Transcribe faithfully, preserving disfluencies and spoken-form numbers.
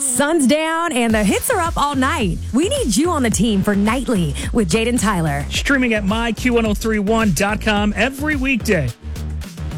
sun's down and the hits are up all night. We need you on the team for Nightly with Jaden Tyler. Streaming at my Q ten thirty-one dot com every weekday.